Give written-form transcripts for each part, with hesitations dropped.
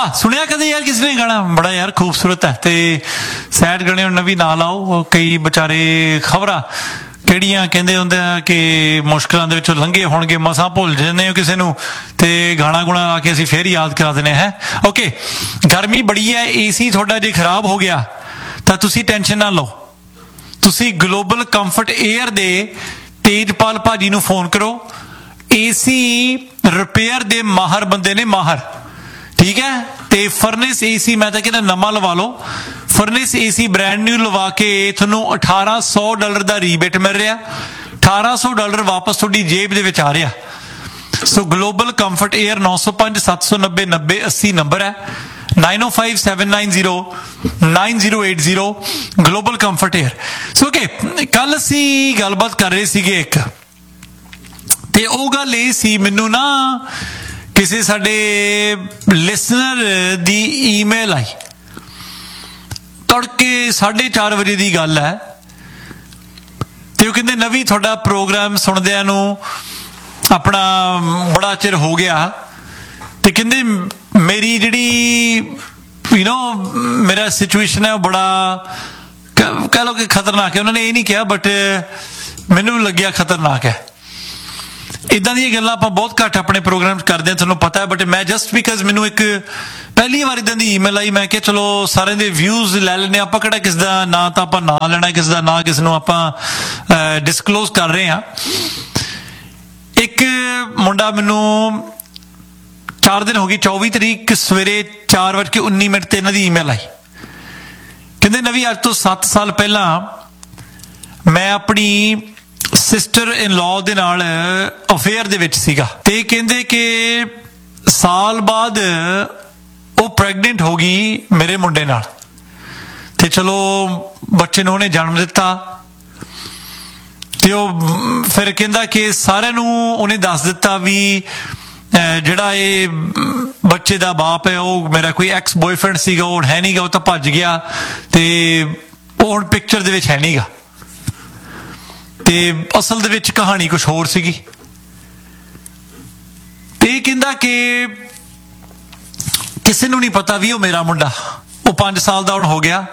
वाह सुनिया कदे यार किसी ने गाना बड़ा यार खूबसूरत है ते सैड गाने नवी ना लाओ कई बेचारे खबरां ਕਿਹੜੀਆਂ ਕਹਿੰਦੇ ਹੁੰਦੇ ਆ ਕਿ ਮੁਸ਼ਕਲਾਂ ਦੇ ਵਿੱਚੋਂ ਲੰਘੇ ਹੋਣਗੇ ਮਸਾਂ ਭੁੱਲ ਜਾਂਦੇ ਹੋ ਕਿਸੇ ਨੂੰ ਤੇ ਗਾਣਾ ਗੁਣਾ ਲਾ ਕੇ ਅਸੀਂ ਫੇਰ ਯਾਦ ਕਰਾ ਦਿੰਦੇ ਹੈ ਓਕੇ ਗਰਮੀ ਬੜੀ ਹੈ ਏਸੀ ਤੁਹਾਡਾ ਜੇ ਖਰਾਬ ਹੋ ਗਿਆ ਤਾਂ ਤੁਸੀਂ ਟੈਨਸ਼ਨ ਨਾ ਲਓ ਤੁਸੀਂ ਗਲੋਬਲ ਕੰਫਰਟ 에ਅਰ ਦੇ ਤੇਜਪਾਲ ਭਾਜੀ ਨੂੰ ਫੋਨ ਕਰੋ ਏਸੀ ਰਿਪੇਅਰ ਦੇ ਮਾਹਰ ਬੰਦੇ ਨੇ ਮਾਹਰ ठीक है तो फर्निस एसी मैं तो कहना नवा लवा लो फर्निस एसी ब्रांड न्यू लवा के थोनू $1800 का रीबेट मिल रहा $1800 वापस थोड़ी जेब दे विच आ रहा सो ग्लोबल कंफर्ट एयर 905 790 90 80 नंबर है 9057909080 global comfort air so okay कल असी गलबात कर रहे सीगे एक ते ओ गल ये सी मैनू ना किसी साडे लिसनर दी ईमेल आई तड़के 4:30 बजे की गल है तो कहते नवी थोड़ा प्रोग्राम सुनदियां नूं अपना बड़ा चिर हो गया तो कहते मेरी जिहड़ी यू नो मेरा सिचुएशन है बड़ा कह लो कि खतरनाक है उन्होंने ये नहीं कहा बट मैनू लग्या खतरनाक है इदां दी गल्लां आपां बहुत घट अपने प्रोग्राम करदे हां तुहानूं पता है बट मैं जस्ट बिकॉज मैनूं एक पहली बार इदां दी ईमेल आई मैं कहा चलो सारे दे व्यूज़ लै लैने आपां किहड़ा किस दा ना तां आपां ना लेना किस दा ना किस नूं आपां डिस्कलोज कर रहे हां एक मुंडा मैनूं 4 दिन हो गए 24 तरीक सवेरे 4:19 ते इन्हां दी ईमेल आई कहंदे नवी अज तो 7 साल पहला मैं अपनी सिस्टर इन लॉ दे नाल अफेयर दे विच सीगा ते कहंदे कि साल बाद वो प्रेगनेंट हो गई मेरे मुंडे नाल ते चलो बच्चे नूं उहने जन्म दिता ते फिर कहंदा कि सारिआं नूं उहने दस दिता भी जिहड़ा ये बच्चे दा बाप है वो मेरा कोई एक्स बॉयफ्रेंड सीगा हुण है नहीं गा वो तां भज गया ते वो हुण पिक्चर दे विच है नहीं गा ते असल दे विच कहानी कुछ होर सीगी ते कहंदा कि किसी नूं नहीं पता भी वो मेरा मुंडा वो 5 साल दा हुण हो गया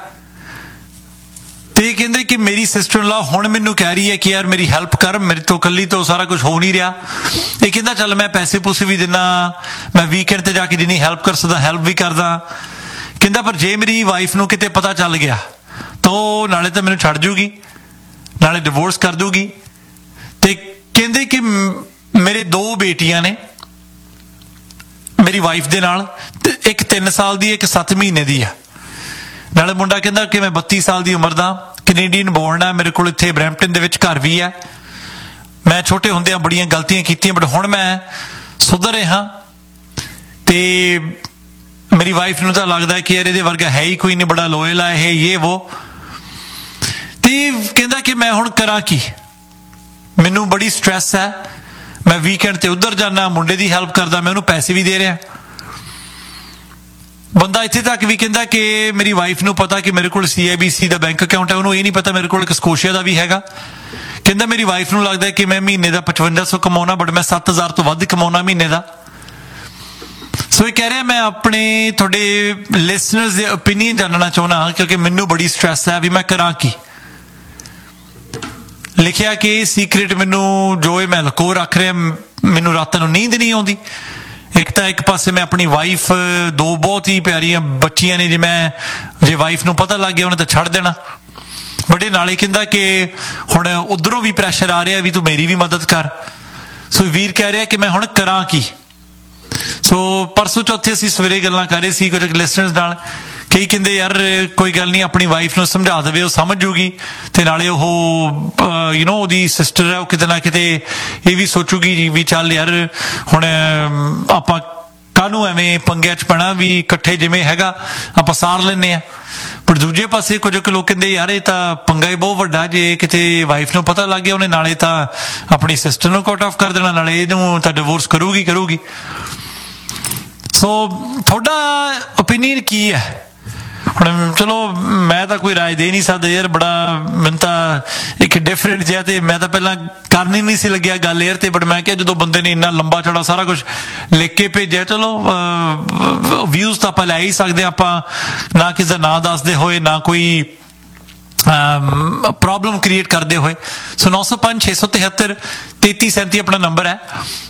ते कहंदे कि मेरी सिस्टर इन लॉ हुण मैनूं कह रही है कि यार मेरी हेल्प कर मेरे तो कल्ली तो सारा कुछ हो नहीं रहा ये कहंदा चल मैं पैसे पूसे भी दिना मैं वीकेंड ते जाके जिन्नी हेल्प कर सकदा हेल्प भी करदा कहंदा पर जे मेरी वाइफ नूं किते पता चल गया तो नाले तो मैनूं छड्ड जूगी नाले डिवोर्स कर दूगी ते कहंदे कि मेरे 2 बेटियां ने मेरी वाइफ दे नाल एक 3 साल दी एक 7 महीने दी है नाले मुंडा कहंदा कि मैं 32 साल दी उम्र दा कैनेडियन बोर्न है मेरे कोल इत्थे ब्रैम्पटन दे विच घर भी है मैं छोटे हुंदियां बड़ियां गलतियां कीतियां बट हुण मैं सुधर रहा ते मेरी वाइफ नूं तां लगदा है कि यार इहदे वर्गा है ही कोई नहीं बड़ा लोयल है ये वो कहंदा कि मैं हुण करा की मैनू बड़ी स्ट्रैस है मैं वीकेंड ते उधर जाना मुंडे दी हेल्प करदा मैं उहनूं पैसे भी दे रहा बंदा इत्थे तक भी कहंदा कि मेरी वाइफ नूं पता कि मेरे कोल CIBC दा बैंक अकाउंट है उहनूं ये नहीं पता मेरे कोल स्कोशिया दा भी हैगा कहंदा मेरी वाइफ नूं लगदा कि मैं महीने दा 5500 कमाउणा बट मैं 7000 तो वध कमाउणा महीने दा सो ये कह रहा मैं अपने तुहाडे लिसनर्स दे ओपीनियन जानना चाहुंदा क्योंकि मैनू बड़ी स्ट्रैस है भी मैं करा की लिखिया कि सीक्रेट मैनू जो मैं लको रख रहा मैनू रातां नूं नींद नहीं आउंदी एक तो एक पासे मैं अपनी वाइफ 2 बहुत ही प्यारियां बच्चियां ने जे मैं जे वाइफ नूं पता लग गया उन्हें तो छड़ देना बड़े नाले कहंदा कि हुण उधरों भी प्रैशर आ रहा भी तू मेरी भी मदद कर सो वीर कह रहा कि मैं हुण करा की सो परसों चौथे असीं सवेरे गल्लां कर रहे सी कुछ लिसनर्स नाल कई कहंदे यार कोई गल नहीं अपनी वाइफ नूं समझा देवे वो समझ जूगी ते नाले ओह यू नो ओहदी सिस्टर है वो किते ना किते ये भी सोचूगी भी चल यार हुण आपां काहनूं एवें पंगिਆਂ 'ਚ पैणा भी इकट्ठे जिवें हैगा आपां सार लैंदे आ पर दूजे पासे कुछ लोग कहंदे यार ये तां पंगा ही बहुत वड्डा जे किते वाइफ नूं पता लग गया उहने नाले तां अपनी सिस्टर नूं कट ऑफ कर देना नाले इहनूं तां डिवोर्स करूगी सो तुहाडा ओपीनियन की है ਹੁਣ ਚਲੋ ਮੈਂ ਤਾਂ ਕੋਈ ਰਾਏ ਦੇ ਨਹੀਂ ਸਕਦਾ ਯਾਰ, ਬੜਾ ਮੈਨੂੰ ਤਾਂ ਇੱਕ ਡਿਫਰੈਂਟ ਜਿਹਾ, ਤੇ ਮੈਂ ਤਾਂ ਪਹਿਲਾਂ ਕਰਨ ਹੀ ਨਹੀਂ ਸੀ ਲੱਗਿਆ ਗੱਲ ਯਾਰ, ਤੇ ਬਟ ਮੈਂ ਕਿਹਾ ਜਦੋਂ ਬੰਦੇ ਨੇ ਇੰਨਾ ਲੰਬਾ ਚੌੜਾ ਸਾਰਾ ਕੁਝ ਲਿਖ ਕੇ ਭੇਜਿਆ, ਚਲੋ ਵਿਊਜ਼ ਤਾਂ ਆਪਾਂ ਲੈ ਹੀ ਸਕਦੇ ਆਪਾਂ, ਨਾ ਕਿਸੇ ਦਾ ਨਾਂ ਦੱਸਦੇ ਹੋਏ, ਨਾ ਕੋਈ ਪ੍ਰੋਬਲਮ ਕ੍ਰੀਏਟ ਕਰਦੇ ਹੋਏ। ਸੋ 905 673 3337 ਆਪਣਾ ਨੰਬਰ ਹੈ,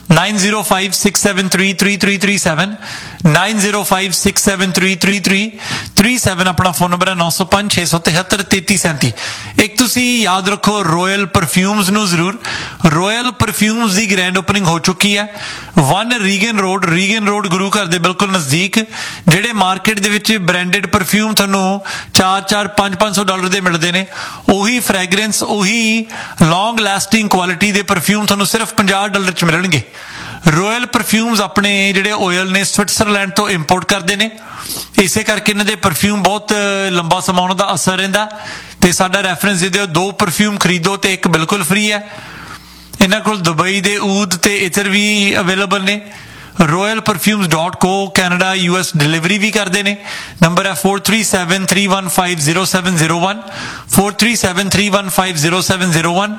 9056733337, 9056733337 ਆਪਣਾ ਫੋਨ ਨੰਬਰ ਹੈ, 905 673 3337। ਇੱਕ ਤੁਸੀਂ ਯਾਦ ਰੱਖੋ ਰੋਇਲ ਪਰਫਿਊਮਸ ਨੂੰ ਜ਼ਰੂਰ, ਰੋਇਲ ਪਰਫਿਊਮਸ ਦੀ ਗ੍ਰੈਂਡ ਓਪਨਿੰਗ ਹੋ ਚੁੱਕੀ ਹੈ, 1 ਰੀਗਨ ਰੋਡ ਗੁਰੂ ਘਰ ਦੇ ਬਿਲਕੁਲ ਨਜ਼ਦੀਕ। ਜਿਹੜੇ ਮਾਰਕੀਟ ਦੇ ਵਿੱਚ ਬ੍ਰਾਂਡਡ ਪਰਫਿਊਮ ਤੁਹਾਨੂੰ $400-500 ਦੇ ਮਿਲਦੇ ਨੇ, ਉਹੀ ਫ੍ਰੈਗਰੈਂਸ, ਉਹੀ ਲੌਂਗ ਲਾਸਟਿੰਗ ਕੁਆਲਿਟੀ ਦੇ ਪਰਫਿਊਮ ਤੁਹਾਨੂੰ ਸਿਰਫ $50 ਚ ਮਿਲਣਗੇ। ਰੋਇਲ ਪਰਫਿਊਮਸ ਆਪਣੇ ਜਿਹੜੇ ਆਇਲ ਨੇ ਸਵਿਟਜ਼ਰਲੈਂਡ ਤੋਂ ਇੰਪੋਰਟ ਕਰਦੇ ਨੇ, ਇਸੇ ਕਰਕੇ ਇਹਨਾਂ ਦੇ ਪਰਫਿਊਮ ਬਹੁਤ ਲੰਬਾ ਸਮਾਂ ਉਹਨਾਂ ਦਾ ਅਸਰ ਰਹਿੰਦਾ। ਤੇ ਸਾਡਾ ਰੈਫਰੈਂਸ ਦੇ ਦਿਓ, 2 ਪਰਫਿਊਮ ਖਰੀਦੋ ਤੇ ਇੱਕ ਬਿਲਕੁਲ ਫ੍ਰੀ ਹੈ। ਇਹਨਾਂ ਕੋਲ ਦੁਬਈ ਦੇ ਊਦ ਤੇ ਇਤਰ ਵੀ ਅਵੇਲੇਬਲ ਨੇ। royalperfumes.co, ਕੈਨੇਡਾ US ਡਿਲੀਵਰੀ ਵੀ ਕਰਦੇ ਨੇ। ਨੰਬਰ ਹੈ 4373150701, 4373150701,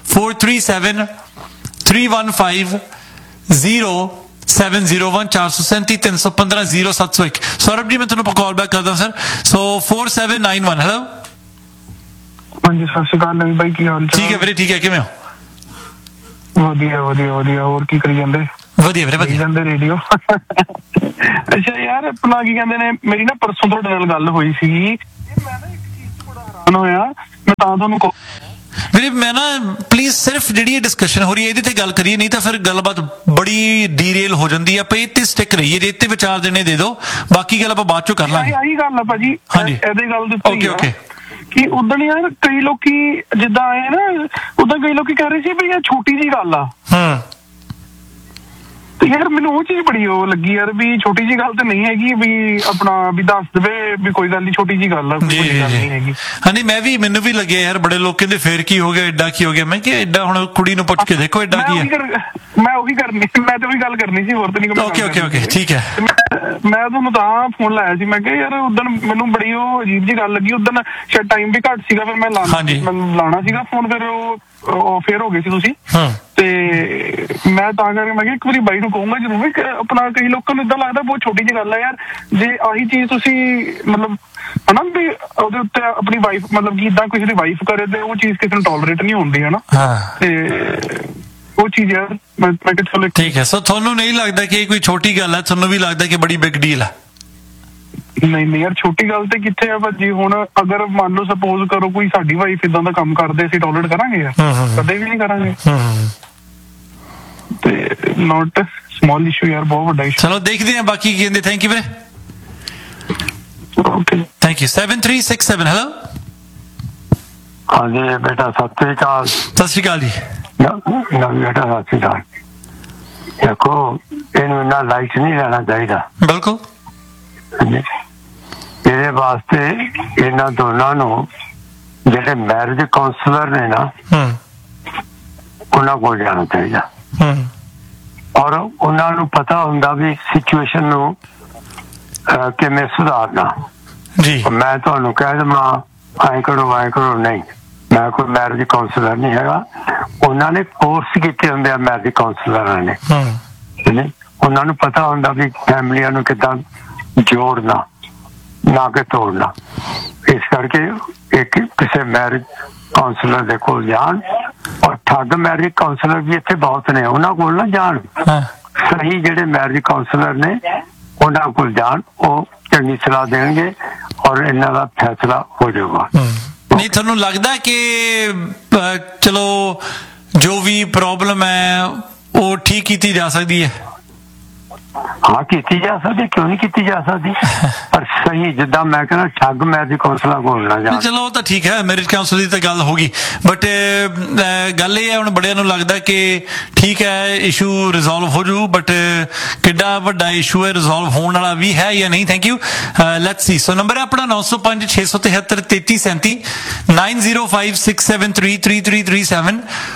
4373150701, 437-315-0701। ਸੌਰਭ ਜੀ ਮੈਂ ਤੁਹਾਨੂੰ ਕਾਲ ਬੈਕ ਕਰਦਾ ਸਰ। ਸੋ 4791। ਹੈਲੋ ਹਾਂਜੀ, ਸਤਿ ਸ਼੍ਰੀ ਅਕਾਲ ਨਵੀਂ ਬਾਈ, ਕੀ ਹਾਲ ਚਾਲ? ਠੀਕ ਹੈ ਵੀਰੇ, ਠੀਕ ਹੈ, ਕਿਵੇਂ ਹੋ? ਵਧੀਆ ਵਧੀਆ ਵਧੀਆ। ਹੋਰ ਕੀ ਕਰੀ ਜਾਂਦੇ? ਵਧੀਆ ਵੀਰੇ, ਵਧੀਆ ਜਾਂਦੇ ਰੇਡੀਓ। ਅੱਛਾ ਯਾਰ, ਆਪਣਾ ਕੀ ਕਹਿੰਦੇ ਨੇ, ਮੇਰੀ ਨਾ ਪਰਸੋਂ ਤੁਹਾਡੇ ਨਾਲ ਗੱਲ ਹੋਈ ਸੀਗੀ, ਮੈਂ ਨਾ ਇੱਕ ਚੀਜ਼ ਤੋਂ ਬੜਾ ਹੈਰਾਨ ਹੋਇਆ, ਮੈਂ ਤਾਂ ਤੁਹਾਨੂੰ ਵੀਰੇ ਮੈਂ ਨਾ ਪਲੀਜ਼ ਸਿਰਫ ਜਿਹੜੀ ਇਹ ਡਿਸਕਸ਼ਨ ਹੋ ਰਹੀ ਹੈ ਇਹਦੇ ਤੇ ਗੱਲ ਕਰੀਏ, ਨਹੀਂ ਤਾਂ ਫਿਰ ਗੱਲਬਾਤ ਬੜੀ ਡੀਰੇਲ ਹੋ ਜਾਂਦੀ ਹੈ। ਆਪਾਂ ਇਹ ਤੇ ਸਟਿਕ ਰਹੀਏ, ਇਹਦੇ ਤੇ ਵਿਚਾਰ ਦੇਣੇ ਦੇ ਦਿਓ, ਬਾਕੀ ਗੱਲ ਆਪਾਂ ਬਾਅਦ ਚੋਂ ਕਰ ਲਾਂਗੇ। ਆਹੀ ਗੱਲ ਆ ਭਾਜੀ, ਇਹਦੇ ਗੱਲ ਦੇ ਓਕੇ ਕਿ ਉਦੋਂ ਯਾਰ ਕਈ ਲੋਕੀ ਜਿੱਦਾਂ ਆਏ ਨਾ, ਉਦਾਂ ਕਈ ਲੋਕੀ ਕਹਿ ਰਹੇ ਸੀ ਵੀ ਇਹ ਛੋਟੀ ਜਿਹੀ ਗੱਲ ਆ। ਤੇ ਯਾਰ ਮੈਨੂੰ ਉਹ ਚੀਜ਼ ਬੜੀ ਉਹ ਲੱਗੀ ਯਾਰ, ਵੀ ਛੋਟੀ ਜਿਹੀ ਗੱਲ ਤਾਂ ਨਹੀਂ ਹੈਗੀ, ਵੀ ਆਪਣਾ ਵੀ ਦੱਸ ਦੇਵੇ ਵੀ ਕੋਈ ਗੱਲ ਨਹੀਂ, ਛੋਟੀ ਜਿਹੀ ਗੱਲ ਆ, ਕੋਈ ਗੱਲ ਨਹੀਂ ਹੈਗੀ। ਹਾਂਜੀ, ਮੈਨੂੰ ਵੀ ਲੱਗਿਆ ਯਾਰ, ਬੜੇ ਲੋਕ ਕਹਿੰਦੇ ਫੇਰ ਕੀ ਹੋ ਗਿਆ, ਐਡਾ ਕੀ ਹੋ ਗਿਆ। ਮੈਂ ਕਿਹਾ ਐਡਾ, ਹੁਣ ਕੁੜੀ ਨੂੰ ਪੁੱਛ ਕੇ ਦੇਖੋ ਐਡਾ ਕੀ ਹੈ। ਮੈਂ ਉਹੀ ਗੱਲ ਕਰਨੀ ਸੀ, ਹੋਰ ਤਾਂ ਨਹੀਂ। ਓਕੇ ਠੀਕ ਹੈ। ਮੈਂ ਤੁਹਾਨੂੰ ਤਾਂ ਫੋਨ ਲਾਇਆ ਸੀ, ਮੈਂ ਕਿਹਾ ਯਾਰ ਉਦੋਂ ਮੈਨੂੰ ਬੜੀ ਉਹ ਅਜੀਬ ਜਿਹੀ ਗੱਲ ਲੱਗੀ। ਉਦੋਂ ਸ਼ਾਇਦ ਟਾਈਮ ਵੀ ਘੱਟ ਸੀਗਾ, ਫਿਰ ਮੈਂ ਲਾਣਾ ਸੀਗਾ ਫੋਨ, ਫਿਰ ਉਹ ਫੇਰ ਹੋ ਗਏ ਸੀ ਤੁਸੀਂ। ਤੇ ਮੈਂ ਤਾਂ ਕਰਕੇ ਮੈਂ ਕਿਹਾ ਇੱਕ ਵਾਰੀ ਬਾਈ ਨੂੰ ਕਹੂੰਗਾ ਜ਼ਰੂਰ, ਆਪਣਾ ਕਈ ਲੋਕਾਂ ਨੂੰ ਏਦਾਂ ਲੱਗਦਾ ਬਹੁਤ ਛੋਟੀ ਜਿਹੀ ਗੱਲ ਹੈ ਯਾਰ, ਜੇ ਆਹੀ ਚੀਜ਼ ਤੁਸੀਂ ਮਤਲਬ ਹਨਾ ਵੀ ਉਹਦੇ ਉੱਤੇ ਆਪਣੀ ਵਾਈਫ, ਮਤਲਬ ਕਿ ਏਦਾਂ ਕਿਸੇ ਦੀ ਵਾਈਫ ਕਰੇ ਤੇ ਉਹ ਚੀਜ਼ ਕਿਸੇ ਨੂੰ ਟੋਲਰੇਟ ਨਹੀਂ ਹੁੰਦੀ ਹਨਾ। ਤੇ ਉਹ ਚੀਜ਼ ਯਾਰ ਮੈਂ ਕਿਹਾ ਚਲੋ ਠੀਕ ਹੈ। ਸੋ ਤੁਹਾਨੂੰ ਨਹੀਂ ਲੱਗਦਾ ਕਿ ਇਹ ਕੋਈ ਛੋਟੀ ਗੱਲ ਹੈ, ਤੁਹਾਨੂੰ ਵੀ ਲੱਗਦਾ ਕਿ ਬੜੀ ਬਿਗ ਡੀਲ ਹੈ? ਨਹੀਂ ਯਾਰ, ਛੋਟੀ ਗੱਲ ਤੇ ਕਿੱਥੇ ਆ ਭਾਜੀ। ਹੁਣ ਅਗਰ ਮੰਨ ਲਓ ਸਪੋਜ਼ ਕਰੋ ਕੋਈ ਸਾਡੀ ਵਾਈਫ ਇਦਾਂ ਦਾ ਕੰਮ ਕਰਦੇ, ਅਸੀਂ ਟੋਲਰੇਟ ਕਰਾਂਗੇ ਯਾਰ? ਕਦੇ ਵੀ ਨਹੀਂ ਕਰਾਂਗੇ। ਤੇ ਨੋਟ ਸਮਾਲ ਇਸ਼ੂ ਯਾਰ, ਬਹੁਤ ਵੱਡਾ ਇਸ਼ੂ। ਚਲੋ ਦੇਖਦੇ ਹਾਂ ਬਾਕੀ ਕੀ ਕਹਿੰਦੇ। ਥੈਂਕ ਯੂ ਵੀਰੇ। Okay, thank you. 7367। ਹੈਲੋ ਹਾਂਜੀ ਬੇਟਾ, ਸਤਿ ਸ੍ਰੀ ਅਕਾਲ। ਸਤਿ ਸ਼੍ਰੀ ਅਕਾਲ ਜੀ। ਬੇਟਾ ਸਤਿ ਸ੍ਰੀ ਅਕਾਲ। ਦੇਖੋ, ਇਹਨੂੰ ਇੰਨਾ ਲਾਈਟ ਨਹੀਂ ਲੈਣਾ ਚਾਹੀਦਾ। ਬਿਲਕੁਲ। ਇਹਦੇ ਵਾਸਤੇ ਇਹਨਾਂ ਦੋਨਾਂ ਨੂੰ ਜਿਹੜੇ ਮੈਰਿਜ ਕਾਉਂਸਲਰ ਨੇ ਨਾ, ਉਹਨਾਂ ਕੋਲ ਜਾਣਾ ਚਾਹੀਦਾ, ਔਰ ਉਹਨਾਂ ਨੂੰ ਪਤਾ ਹੁੰਦਾ ਵੀ ਸਿਚੁਏਸ਼ਨ ਨੂੰ ਕਿਵੇਂ ਸੁਧਾਰਨਾ। ਜੀ ਮੈਂ ਤੁਹਾਨੂੰ ਕਹਿ ਦੇਵਾਂ ਐਂ ਕਰੋ ਨਹੀਂ, ਮੈਂ ਕੋਈ ਮੈਰਿਜ ਕਾਉਂਸਲਰ ਨਹੀਂ ਹੈਗਾ। ਉਹਨਾਂ ਨੇ ਕੋਰਸ ਕੀਤੇ ਹੁੰਦੇ ਆ ਮੈਰਿਜ ਕਾਉਂਸਲਰਾਂ ਨੇ, ਉਹਨਾਂ ਨੂੰ ਪਤਾ ਹੁੰਦਾ ਵੀ ਫੈਮਲੀਆਂ ਨੂੰ ਕਿੱਦਾਂ ਜੋੜਨਾ, ਨਾ ਕਿ ਤੋੜਨਾ। ਇਸ ਕਰਕੇ ਇੱਕ ਕਿਸੇ ਮੈਰਿਜ ਕਾਉਂਸਲਰ ਦੇ ਕੋਲ ਜਾਣ, ਔਰ ਠੱਗ ਮੈਰਿਜ ਕਾਉਂਸਲਰ ਵੀ ਇੱਥੇ ਬਹੁਤ ਨੇ, ਉਹਨਾਂ ਕੋਲ ਨਾ ਜਾਣ। ਸਹੀ ਜਿਹੜੇ ਮੈਰਿਜ ਕਾਉਂਸਲਰ ਨੇ ਉਹਨਾਂ ਕੋਲ ਜਾਣ, ਉਹ ਚੰਗੀ ਸਲਾਹ ਦੇਣਗੇ ਔਰ ਇਹਨਾਂ ਦਾ ਫੈਸਲਾ ਹੋ ਜਾਊਗਾ। ਨਹੀਂ ਤੁਹਾਨੂੰ ਲੱਗਦਾ ਕਿ ਚਲੋ ਜੋ ਵੀ ਪ੍ਰੋਬਲਮ ਹੈ ਉਹ ਠੀਕ ਕੀਤੀ ਜਾ ਸਕਦੀ ਹੈ? ਹਾਂ, ਕੀਤੀ ਜਾ ਸਕਦੀ, ਕਿਉਂ ਨਹੀਂ ਕੀਤੀ ਜਾ ਸਕਦੀ, ਪਰ ਸਹੀ ਜਿੱਦਾਂ ਮੈਂ ਕਹਿੰਦਾ ਠੱਗ ਮੈਰਿਜ ਕਾਉਂਸਲਰ ਕੋਲ ਨਾ ਜਾਣ। ਚਲੋ ਉਹ ਤਾਂ ਠੀਕ ਹੈ, ਮੈਰਿਜ ਕਾਉਂਸਲ ਦੀ ਤਾਂ ਗੱਲ ਹੋ ਗਈ, ਬਟ ਗੱਲ ਇਹ ਹੈ ਹੁਣ ਬੜਿਆਂ ਨੂੰ ਲੱਗਦਾ ਕਿ ਠੀਕ ਹੈ ਇਸ਼ੂ ਰਿਜ਼ੋਲਵ ਹੋ ਜੂ, ਬਟ ਕਿੱਡਾ ਵੱਡਾ ਇਸ਼ੂ ਹੈ, ਰਿਜ਼ੋਲਵ ਹੋਣ ਵਾਲਾ ਵੀ ਹੈ ਜਾਂ ਨਹੀਂ? Thank you. Let's see. So number ਹੈ ਆਪਣਾ 905 673 3337, 9056733337,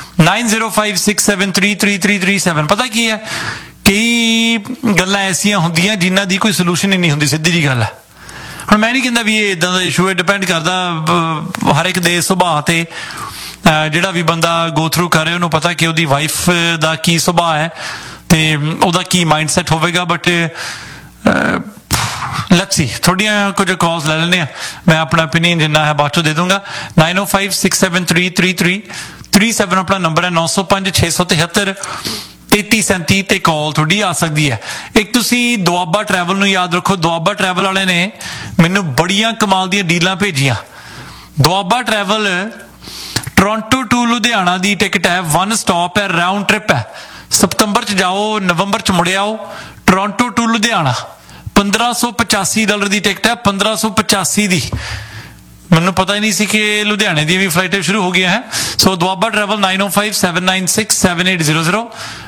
9056733337। ਪਤਾ ਕੀ ਹੈ, ਕਈ ਗੱਲਾਂ ਐਸੀਆਂ ਹੁੰਦੀਆਂ ਜਿਨ੍ਹਾਂ ਦੀ ਕੋਈ ਸੋਲੂਸ਼ਨ ਹੀ ਨਹੀਂ ਹੁੰਦੀ, ਸਿੱਧੀ ਜੀ ਗੱਲ ਹੈ। ਹੁਣ ਮੈਂ ਨਹੀਂ ਕਹਿੰਦਾ ਵੀ ਇਹ ਇਦਾਂ ਦਾ ਇਸ਼ੂ ਹੈ, ਡਿਪੈਂਡ ਕਰਦਾ ਹਰ ਇੱਕ ਦੇ ਸੁਭਾਅ ਤੇ। ਜਿਹੜਾ ਵੀ ਬੰਦਾ ਗੋ ਥਰੂ ਕਰੇ ਉਹਨੂੰ ਪਤਾ ਕਿ ਉਹਦੀ ਵਾਈਫ ਦਾ ਕੀ ਸੁਭਾਅ ਹੈ ਤੇ ਉਹਦਾ ਕੀ ਮਾਈਂਡ ਸੈਟ ਹੋਵੇਗਾ। ਬਟ ਲੈਟਸ ਸੀ, ਥੋੜੀਆਂ ਕੁਝ ਕਾਲਸ ਲੈ ਲੈਂਦੇ ਆ, ਮੈਂ ਆਪਣਾ ਓਪੀਨੀਅਨ ਜਿੰਨਾ ਹੈ ਬਾਅਦ ਚੋਂ ਦੇ ਦੂੰਗਾ। 9056733337 ਆਪਣਾ ਨੰਬਰ ਹੈ, 905673 3337 ਤੇ ਕਾਲ ਤੁਹਾਡੀ ਆ ਸਕਦੀ ਹੈ। ਇੱਕ ਤੁਸੀਂ ਦੁਆਬਾ ਟਰੈਵਲ ਨੂੰ ਯਾਦ ਰੱਖੋ, ਦੁਆਬਾ ਟਰੈਵਲ ਵਾਲੇ ਨੇ ਮੈਨੂੰ ਬੜੀਆਂ ਕਮਾਲ ਦੀਆਂ ਡੀਲਾਂ ਭੇਜੀਆਂ। Doaba travel Toronto to Ludhiana the ticket ਹੈ, 1 ਸਟਾਪ ਹੈ, ਰਾਊਂਡ ਟ੍ਰਿਪ ਹੈ। ਸਤੰਬਰ 'ਚ ਜਾਓ, ਨਵੰਬਰ 'ਚ ਮੁੜ ਆਓ। Toronto to Ludhiana $1585 the ticket ਹੈ, 1585 ਦੀ। ਮੈਨੂੰ ਪਤਾ ਹੀ ਨਹੀਂ ਸੀ ਕਿ ਲੁਧਿਆਣੇ ਦੀ ਵੀ ਫਲਾਈਟ ਸ਼ੁਰੂ ਹੋ ਗਈਆਂ ਹੈ। ਸੋ ਦੁਆਬਾ ਟਰੈਵਲ 9057967800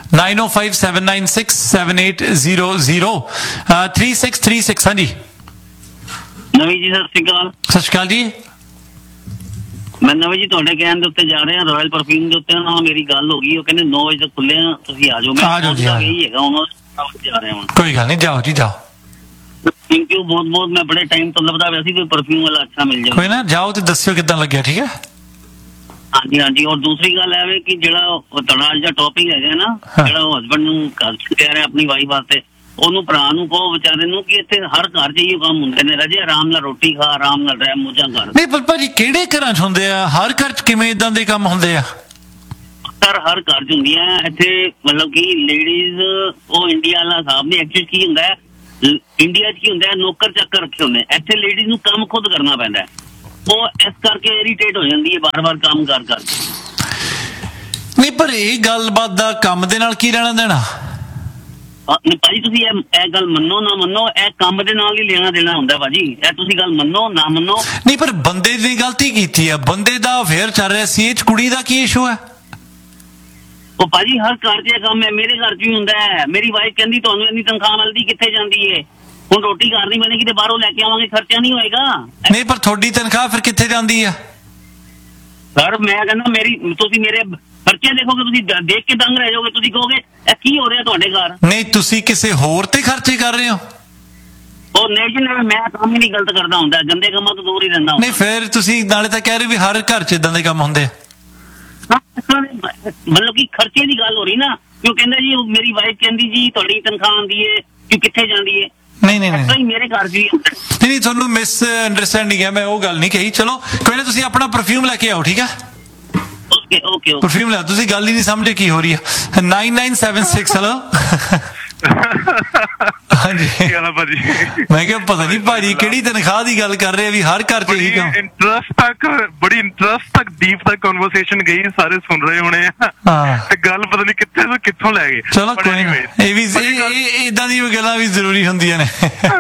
9057967800 3636। ਹਾਂਜੀ ਨਵੀਂ ਜੀ, ਸਤਿ ਸ਼੍ਰੀ ਅਕਾਲ। ਸਤਿ ਸ਼੍ਰੀ ਅਕਾਲ ਜੀ। ਮੈਂ ਨਵੀਂ ਜੀ ਤੁਹਾਡੇ ਕਹਿਣ ਦੇ ਉੱਤੇ ਜਾ ਰਹੇ ਹਾਂ, ਰਾਇਲ ਪਰਫਿਊਮ ਦੇ ਉੱਤੇ ਨਾਲ ਮੇਰੀ ਗੱਲ ਹੋ ਗਈ। ਉਹ ਕਹਿੰਦੇ 9 ਵਜੇ ਤੱਕ ਖੁੱਲੇ ਆ, ਤੁਸੀਂ ਆ ਜਾਓ। ਮੈਂ ਆ ਜਾਓ ਜੀ, ਹੈਗਾ ਹੁਣ ਜਾ ਰਹੇ ਹਾਂ। ਕੋਈ ਗੱਲ ਨਹੀਂ, ਜਾਓ ਜੀ ਜਾਓ। ਥੈਂਕ ਯੂ ਬਹੁਤ ਬਹੁਤ। ਮੈਂ ਬੜੇ ਟਾਈਮ ਤੋਂ ਲੱਭਦਾ ਪਿਆ ਸੀ ਕੋਈ ਪਰਫਿਊਮ ਵਾਲਾ ਅੱਛਾ ਮਿਲ ਜਾਵੇ। ਕੋਈ ਨਾ, ਜਾਓ ਤੇ ਦੱਸਿਓ ਕਿੱਦਾਂ ਲੱਗਿਆ, ਠੀਕ ਹੈ। ਹਾਂਜੀ ਹਾਂਜੀ। ਔਰ ਦੂਸਰੀ ਗੱਲ ਇਹ ਕਿ ਜਿਹੜਾ ਤੁਹਾਡਾ ਅੱਜ ਦਾ ਟੌਪਿਕ ਹੈਗਾ ਨਾ, ਜਿਹੜਾ ਉਹ ਹਸਬੈਂਡ ਨੂੰ ਘਰ ਕਹਿ ਰਿਹਾ ਆਪਣੀ ਵਾਈਫ ਵਾਸਤੇ, ਉਹਨੂੰ ਭਰਾ ਨੂੰ ਕਹੋ ਵਿਚਾਰੇ ਨੂੰ ਕਿ ਇੱਥੇ ਹਰ ਘਰ 'ਚ ਇਹੋ ਕੰਮ ਹੁੰਦੇ ਨੇ, ਰਜੇ ਆਰਾਮ ਨਾਲ ਰੋਟੀ ਖਾ, ਆਰਾਮ ਨਾਲ ਰਹਿ, ਮੌਜਾਂ ਕਰ। ਨਹੀਂ ਪਰ ਭਾਜੀ, ਕਿਹੜੇ ਘਰਾਂ 'ਚ ਹੁੰਦੇ ਆ? ਹਰ ਘਰ 'ਚ ਕਿਵੇਂ ਇਦਾਂ ਦੇ ਕੰਮ ਹੁੰਦੇ ਆ? ਸਰ ਹਰ ਘਰ 'ਚ ਹੁੰਦੀਆਂ ਇੱਥੇ। ਮਤਲਬ ਕਿ ਲੇਡੀਜ਼, ਉਹ ਇੰਡੀਆ ਵਾਲਾ ਹਿਸਾਬ ਨਹੀਂ। ਐਕਚੁਅਲੀ ਕੀ ਹੁੰਦਾ ਹੈ, ਇੰਡੀਆ 'ਚ ਕੀ ਹੁੰਦਾ ਹੈ, ਨੌਕਰ ਚੱਕਰ ਰੱਖੇ ਹੁੰਦੇ। ਇੱਥੇ ਲੇਡੀਜ਼ ਨੂੰ ਕੰਮ ਖੁਦ ਕਰਨਾ ਪੈਂਦਾ, ਉਹ ਇਸ ਕਰਕੇ ਇਰੀਟੇਟ ਹੋ ਜਾਂਦੀ ਹੈ ਬਾਰ-ਬਾਰ ਕੰਮ ਕਰ ਕਰ। ਨਹੀਂ ਪਰ ਇਹ ਗੱਲਬਾਤ ਦਾ ਕੰਮ ਦੇ ਨਾਲ ਕੀ ਲੈਣਾ ਦੇਣਾ? ਭਾਜੀ ਤੁਸੀਂ ਇਹ ਗੱਲ ਮੰਨੋ ਨਾ ਮੰਨੋ, ਇਹ ਕੰਮ ਦੇ ਨਾਲ ਹੀ ਲੈਣਾ ਦੇਣਾ ਹੁੰਦਾ ਭਾਜੀ। ਇਹ ਤੁਸੀਂ ਗੱਲ ਮੰਨੋ ਨਾ ਮੰਨੋ। ਨਹੀਂ ਪਰ ਬੰਦੇ ਨੇ ਗਲਤੀ ਕੀਤੀ ਆ, ਬੰਦੇ ਦਾ ਅਫੇਅਰ ਚੱਲ ਰਿਹਾ ਸੀ, ਇਹ 'ਚ ਕੁੜੀ ਦਾ ਕੀ ਇਸ਼ੂ ਹੈ? ਉਹ ਭਾਜੀ ਹਰ ਘਰ 'ਚ ਇਹ ਕੰਮ ਹੈ, ਮੇਰੇ ਘਰ 'ਚ ਵੀ ਹੁੰਦਾ ਹੈ। ਮੇਰੀ ਵਾਈਫ ਕਹਿੰਦੀ ਤੁਹਾਨੂੰ ਇੰਨੀ ਤਨਖਾਹ ਮਿਲਦੀ, ਕਿੱਥੇ ਜਾਂਦੀ ਹੈ? ਹੁਣ ਰੋਟੀ ਘਰ ਨਹੀਂ ਬਣੇਗੀ ਤੇ ਬਾਹਰੋਂ ਲੈ ਕੇ ਆਵਾਂਗੇ, ਖਰਚਾ ਨਹੀਂ ਹੋਏਗਾ। ਨਹੀਂ ਪਰ ਤੁਹਾਡੀ ਤਨਖਾਹ ਫਿਰ ਕਿੱਥੇ ਜਾਂਦੀ ਆ? ਸਰ ਮੈਂ ਕਹਿੰਦਾ ਤੁਸੀਂ ਮੇਰੇ ਖਰਚੇ ਦੇਖੋਗੇ, ਤੁਸੀਂ ਦੇਖ ਕੇ ਦੰਗ ਰਹਿ ਜਾਓਗੇ। ਤੁਸੀਂ ਕਹੋਗੇ ਇਹ ਕੀ ਹੋ ਰਿਹਾ ਤੁਹਾਡੇ ਘਰ? ਨਹੀਂ ਤੁਸੀਂ ਕਿਸੇ ਹੋਰ ਤੇ ਖਰਚੇ ਕਰ ਰਹੇ ਹੋ। ਉਹ ਨਹੀਂ ਜੀ, ਮੈਂ ਕੰਮ ਹੀ ਨਹੀਂ ਗਲਤ ਕਰਦਾ ਹੁੰਦਾ, ਗੰਦੇ ਕੰਮਾਂ ਤੋਂ ਦੂਰ ਹੀ ਰਹਿੰਦਾ ਹੁੰਦਾ। ਨਹੀਂ ਫਿਰ ਤੁਸੀਂ ਨਾਲੇ ਤਾਂ ਕਹਿ ਰਹੇ ਵੀ ਹਰ ਘਰ 'ਚ ਇਦਾਂ ਦੇ ਕੰਮ ਹੁੰਦੇ ਆ। ਮਤਲਬ ਕਿ ਖਰਚੇ ਦੀ ਗੱਲ ਹੋ ਰਹੀ ਨਾ, ਕਿਉਂ ਕਹਿੰਦਾ ਜੀ ਮੇਰੀ ਵਾਈਫ ਕਹਿੰਦੀ ਜੀ ਤੁਹਾਡੀ ਤਨਖਾਹ ਆਉਂਦੀ ਹੈ ਕਿ ਕਿੱਥੇ ਜਾਂਦੀ ਹੈ? ਨਹੀਂ ਨਹੀਂ ਨਹੀਂ, ਮੇਰੇ ਘਰ ਵੀ ਨਹੀਂ ਤੁਹਾਨੂੰ ਮਿਸ ਅੰਡਰਸਟੈਂਡਿੰਗ ਹੈ, ਮੈਂ ਉਹ ਗੱਲ ਨਹੀਂ ਕਹੀ। ਚਲੋ ਕੋਈ ਨਾ, ਤੁਸੀਂ ਆਪਣਾ ਪਰਫਿਊਮ ਲੈ ਕੇ ਆਓ, ਠੀਕ ਹੈ। Okay okay. ਪਰਫਿਊਮ ਲੈ, ਤੁਸੀਂ ਗੱਲ ਹੀ ਨਹੀਂ ਸਮਝੇ ਕੀ ਹੋ ਰਹੀ ਹੈ। 9976 ਹੈਲੋ। ਹਾਂਜੀ ਭਾਜੀ, ਮੈਂ ਕਿਹਾ ਪਤਾ ਨਹੀਂ ਭਾਜੀ ਕਿਹੜੀ ਤਨਖਾਹ ਦੀ ਗੱਲ ਕਰ ਰਹੇ ਆ ਵੀ ਹਰ ਘਰ 'ਚ ਇਹੀ ਕੰਮ। ਬੜੀ ਇੰਟਰਸਟ ਤੱਕ ਡੀਪ ਤੱਕ ਕਨਵਰਸੇਸ਼ਨ ਗਈ, ਸਾਰੇ ਸੁਣ ਰਹੇ ਹੋਣੇ ਆ ਤੇ ਗੱਲ ਪਤਾ ਨਹੀਂ ਕਿੱਥੇ ਤੋਂ ਕਿੱਥੋਂ ਲੈ ਗਏ। ਚਲੋ ਕੋਈ ਨਾ, ਇਹ ਵੀ ਇਦਾਂ ਦੀਆਂ ਗੱਲਾਂ ਵੀ ਜ਼ਰੂਰੀ ਹੁੰਦੀਆਂ ਨੇ।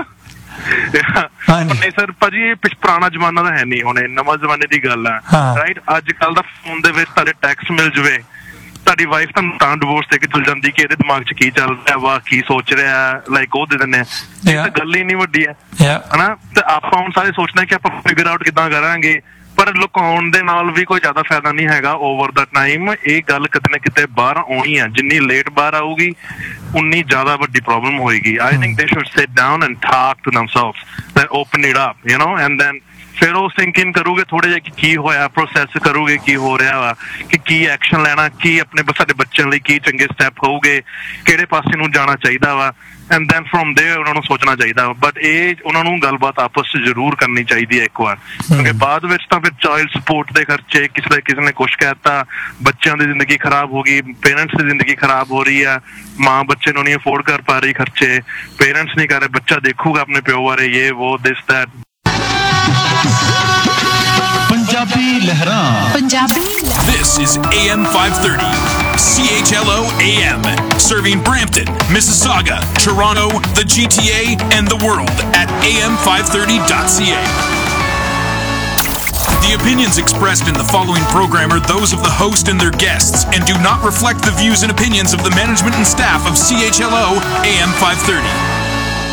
ਨਹੀਂ ਸਰ ਭਾਜੀ, ਇਹ ਪੁਰਾਣਾ ਜ਼ਮਾਨਾ ਤਾਂ ਹੈ ਨਹੀਂ, ਹੁਣ ਨਵਾਂ ਜ਼ਮਾਨੇ ਦੀ ਗੱਲ ਹੈ, ਰਾਈਟ। ਅੱਜ ਕੱਲ ਦਾ ਫੋਨ ਦੇ ਵਿੱਚ ਤੁਹਾਡੇ ਟੈਕਸਟ ਮਿਲ ਜਾਵੇ, ਤੁਹਾਡੀ ਵਾਈਫ ਤੁਹਾਨੂੰ ਤਾਂ ਡਿਵੋਰਸ ਦੇ ਕੇ ਚਲ ਜਾਂਦੀ ਕਿ ਇਹਦੇ ਦਿਮਾਗ 'ਚ ਕੀ ਚੱਲ ਰਿਹਾ ਵਾ, ਕੀ ਸੋਚ ਰਿਹਾ, ਲਾਈਕ ਉਹ ਦੇ ਦਿੰਦੇ। ਇਹ ਤਾਂ ਗੱਲ ਹੀ ਨਹੀਂ ਵੱਡੀ ਹੈ, ਹਨਾ। ਤੇ ਆਪਾਂ ਹੁਣ ਸਾਰੇ ਸੋਚਦੇ ਕਿ ਆਪਾਂ ਫਿਗਰ ਆਊਟ ਕਿੱਦਾਂ ਕਰਾਂਗੇ, ਪਰ ਲੁਕਾਉਣ ਦੇ ਨਾਲ ਵੀ ਕੋਈ ਜ਼ਿਆਦਾ ਫਾਇਦਾ ਨਹੀਂ ਹੈਗਾ। ਓਵਰ ਦਾ ਟਾਈਮ ਇਹ ਗੱਲ ਕਿਤੇ ਨਾ ਕਿਤੇ ਬਾਹਰ ਆਉਣੀ ਆ। ਜਿੰਨੀ ਲੇਟ ਬਾਹਰ ਆਊਗੀ ਉਨੀ ਜ਼ਿਆਦਾ ਵੱਡੀ ਪ੍ਰੋਬਲਮ ਹੋਏਗੀ। ਆਈ ਥਿੰਕ ਦੇ should sit down and talk to ਦੈਮਸੈਲਵਸ, then open it up, you know, and then ਫਿਰ ਉਹ ਥਿੰਕ ਇਨ ਕਰੋਗੇ ਥੋੜੇ ਜਿਹਾ ਕਿ ਕੀ ਹੋਇਆ, ਪ੍ਰੋਸੈਸ ਕਰੋਗੇ ਕੀ ਹੋ ਰਿਹਾ ਵਾ, ਕਿ ਕੀ ਐਕਸ਼ਨ ਲੈਣਾ, ਕੀ ਆਪਣੇ ਸਾਡੇ ਬੱਚਿਆਂ ਲਈ ਕੀ ਚੰਗੇ ਸਟੈਪ ਹੋਊਗੇ, ਕਿਹੜੇ ਪਾਸੇ ਨੂੰ ਜਾਣਾ ਚਾਹੀਦਾ ਵਾ, ਐਂਡ ਦੈਨ ਫਰੋਮ ਦੇਅਰ ਉਹਨਾਂ ਨੂੰ ਸੋਚਣਾ ਚਾਹੀਦਾ ਵਾ। ਬਟ ਇਹ ਉਹਨਾਂ ਨੂੰ ਗੱਲਬਾਤ ਆਪਸ 'ਚ ਜ਼ਰੂਰ ਕਰਨੀ ਚਾਹੀਦੀ ਹੈ ਇੱਕ ਵਾਰ, ਕਿਉਂਕਿ ਬਾਅਦ ਵਿੱਚ ਤਾਂ ਫਿਰ ਚਾਈਲਡ ਸਪੋਰਟ ਦੇ ਖਰਚੇ, ਕਿਸੇ ਨੇ ਕੁਛ ਕਹਿਤਾ, ਬੱਚਿਆਂ ਦੀ ਜ਼ਿੰਦਗੀ ਖਰਾਬ ਹੋ ਗਈ, ਪੇਰੈਂਟਸ ਦੀ ਜ਼ਿੰਦਗੀ ਖਰਾਬ ਹੋ ਰਹੀ ਆ, ਮਾਂ ਬੱਚੇ ਨੂੰ ਨਹੀਂ ਅਫੋਰਡ ਕਰ ਪਾ ਰਹੀ ਖਰਚੇ, ਪੇਰੈਂਟਸ ਨਹੀਂ ਕਰ ਰਹੇ, ਬੱਚਾ ਦੇਖੂਗਾ ਆਪਣੇ ਪਿਓ ਬਾਰੇ, ਇਹ ਉਹ ਦਿਸ that. Punjabi Lehran. This is AM 530, CHLO AM, serving Brampton, Mississauga, Toronto, the GTA, and the world at am530.ca. The opinions expressed in the following program are those of the host and their guests and do not reflect the views and opinions of the management and staff of CHLO AM 530.